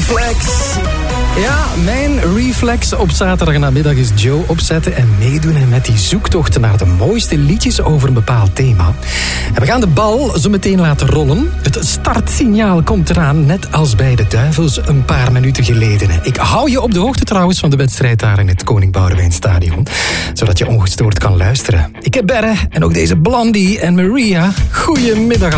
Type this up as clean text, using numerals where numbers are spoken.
Reflex. Ja, mijn reflex op zaterdagnamiddag is Joe opzetten en meedoen met die zoektochten naar de mooiste liedjes over een bepaald thema. En we gaan de bal zo meteen laten rollen. Het startsignaal komt eraan, net als bij de Duivels een paar minuten geleden. Ik hou je op de hoogte trouwens van de wedstrijd daar in het Koning Boudewijnstadion, zodat je ongestoord kan luisteren. Ik heb Berre en ook deze Blondie en Maria. Goedemiddag.